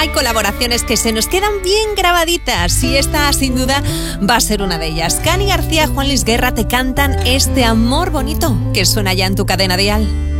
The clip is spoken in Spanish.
hay colaboraciones que se nos quedan bien grabaditas y esta sin duda va a ser una de ellas. Cani García, Juan Luis Guerra te cantan este amor bonito que suena ya en tu cadena dial.